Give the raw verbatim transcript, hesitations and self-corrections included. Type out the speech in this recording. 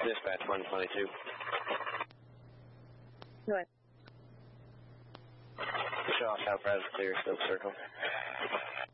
Dispatch one twenty-two. What? Shaw South Res, clear, still circle.